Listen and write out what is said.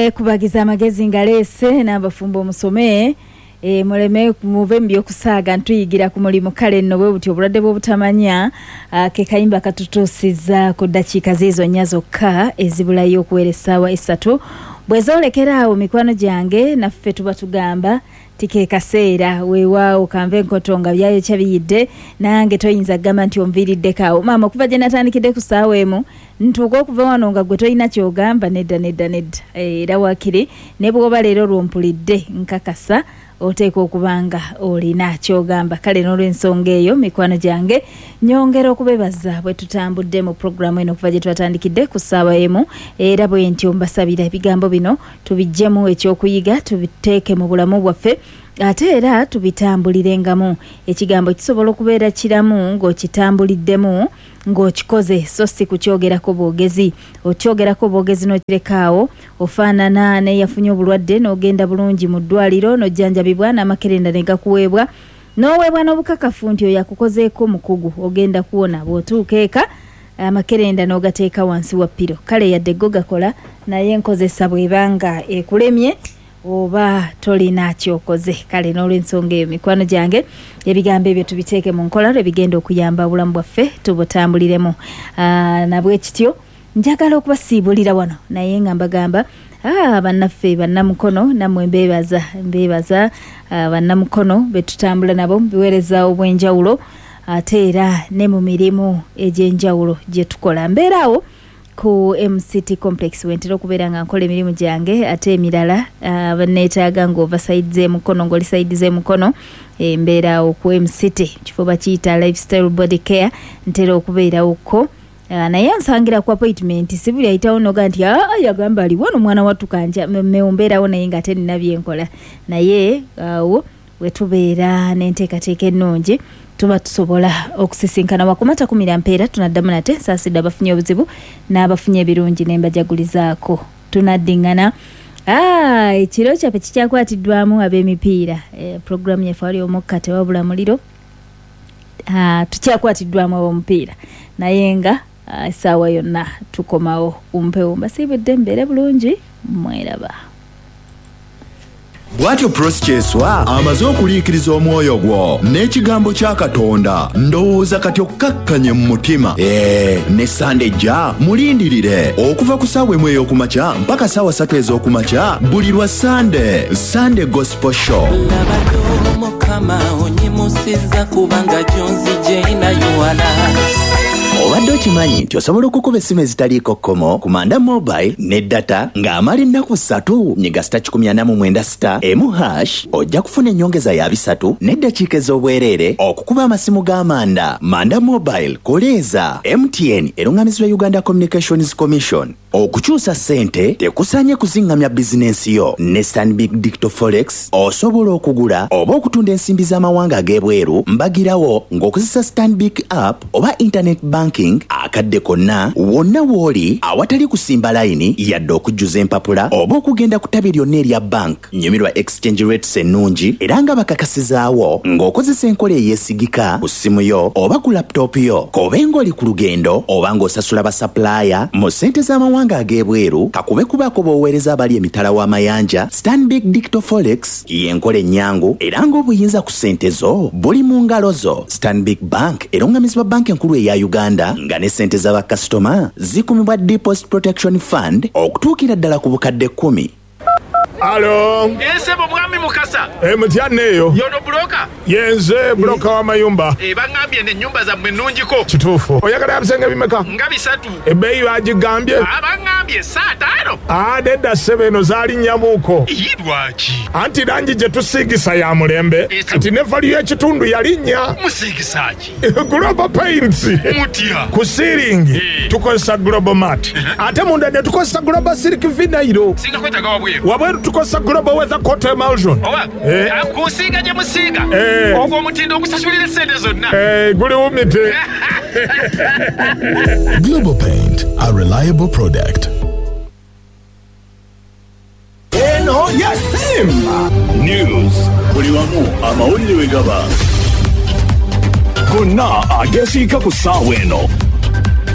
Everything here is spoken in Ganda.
kubagiza amagezi ngalese n'abafumbo musome muleme muve mbyo kusaga ntuyigira ku mulimu kale nno bwe buti obulwadde bw'obutamanya ke kayimba katutusiza ku dakiika zizo nyazo ka ezibulayo okuweresaawa 3 bwezoolekerawo mikwano gyange naffe tuba tugamba tike kaseera weewaawo kanve enkotonga byayo kyabiyidde nange toyinza gamba nti onviiriddekaawo maama okuva gye natandikidde ku ssaawa emu ntuuka okuva wano nga gwe tolina kyogamba nedda era wakiri ne bw'oba leero lwompulidde nkakasa oteeka okubanga olina kyogamba kale n'olw'ensonga eyo mikwano gyange nyongera okubebaza bwe tutambudde mu programu eno okuva gye twatandikidde ku ssaawa emu era bwe ntyo mbasabira ebigambo bino tubiggyemu ekyokuyiga tubiteeke mu bulamu bwaffe ate era tubitambulirengamu ekigambo kisobola okubeera kiramu ng'okitambuliddemu ng'okikoze so si kukyogerako bwogezi okyogerako bwogezi n'okirekaawo ofaanana neyafunye obulwadde n'ogenda bulungi mu ddwaliro n'ojjanjabibwa n'amakerenda ne gakuweebwa n'oweebwa n'obukakafu nti oyo yakukozeeko mukugu ogenda kuwona bw'otuuka eka amakerenda n'ogateeka wansi wa piro kale yadde go gakola naye enkozesa bw'ebanga ekulemye oba tolina kyokoze kale n'olw'ensonga eyo mikwano gyange ebigambo ebyo tubiteeke mu nkola ebigenda okuyamba obulamu bwaffe tubutambuliremu nabwe kityo njagala okubasiibulira wano naye nga mbagamba bannaffe bannamukono nammwe mbeebaza bannamukono betutambula nabo biweereza obw'enjawulo ate era ne mu mirimu egy'enjawulo gye tukola mbeeraawo ku MCT complex wentera okubeera nga nkola emirimu gyange ate emirala banneetaaga ng'ovasaidize mukono ng'olisaidize mukono mbeerawo ku MCT kifo bakiyita lifestyle body care ntera okubeerawokko naye nsangira ku appointment sibuli ayitawo noga nti yagamba aliwo n'omwana wattukanja mbeerawo naye nga ate nina byenkola naye awo wetubeera n'enteekateeka ennungi tuba tusobola okusisinkana wakumata 10 mpeera tunaddamu nate saasidde abafunye obuzibu n'abafunye ebirungi nembajagulizaako tunaddingana ekiro kyaffe kikyakwatiddwamu ab'emipiira programu yaffe wali omukka tewabula muliro tukyakwatiddwamu ab'omupiira naye nga essaawa yonna tukomawo umpewo mbasiibudde mbeere bulungi mweraba bwatyo proscheswa amaze okuliikiriza omwoyo gwo n'ekigambo kya Katonda ndowooza kati okkakkanye mu mutima ne Sande ejja mulindirire okuva ku ssaawa emu ey'okumakya mpaka ssaawa 3 ez'okumakya buli lwa Sunday Gospel Show. Mukama onyimusiza kubanga jonzi jena yuwana obadde okimanyi nti osobola okukuba essimu ezitaliiko kkomo ku Manda Mobile ne data ng'amala ennaku 3 nyiga *146#, ojja kufuna ennyongeza ya 3 n'eddakiika ez'obwereere okukuba amasimu g'amanda. Manda Mobile koleeza MTN eruŋŋamizibwa Uganda Communications Commission. Okukyusa ssente tekusaanye kuzingamya bizinensi yo. Ne Stanbic Digital Forex osobola okugula oba okutunda ensimbi z'amawanga ag'ebweru mbagirawo ng'okozesa Stanbic app oba internet banking akadde konna wonna w'oli awatali kusimba layini yadde okujjuza empapula oba okugenda ku ttabi lyonna erya bank. Nyumirwa exchange rates ennungi era nga bakakasizaawo ng'okozesa enkola eyeesigika ku ssimu yo oba ku laptop yo kobe ng'oli ku lugendo oba ng'osasula basapulaaya mu ssente z'amawanga ag'ebweru kakube kubaako b'oweereza abali emitala w'amayanja. Stanbic Digital Forex y'enkola ennyangu era ng'obuyinza ku ssente zo buli mu ngalo zo. Stanbic Bank eruŋŋamizibwa banka enkulu eya Uganda nga ne ssente z'abakasitoma zikumibwa Deposit Protection Fund okutuukira ddala ku bukadde 10. Alo. Nsebo mwami Mukasa. Mutyanne eyo. Yono bloka. Yenze bloka wa mayumba. Bangambye ne nyumba za nnungiko. Kituufu. Oyagala abisenge bimeka? Nga 3. Ebbeeyi bagigambye? Abangambye 5. Nedda 7 zaali nnyamuuko. Yidwaki. Anti langi gye tusiigisa ya mulembe. Kati ne valiyo ekitundu yalinnya. Musiigisaki. Global Paints. Mutya. Ku ceiling tukozesa Global Mat. Ate munda ne tukozesa Global Silk Vinyl. Singa kwetaga wabweru tukozesa Global Weather Coat Emulsion. Kusiiga gye musiiga. Ogwo omutindo okusasulira ssente zonna. Guli wumite. Global Paint, a reliable product. News buli wamu amawulire we gaba gonna agesiika ku ssaawa eno